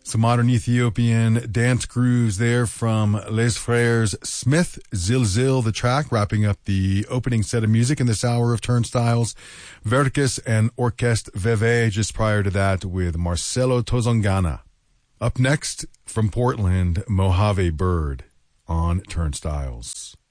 Some modern Ethiopian dance grooves there from Les Frères Smith, Zilzil, the track, wrapping up the opening set of music in this hour of Turnstiles. Verticus and Orchestre Veve just prior to that with Marcelo Tozongana. Up next, from Portland, Mojave Bird on Turnstiles.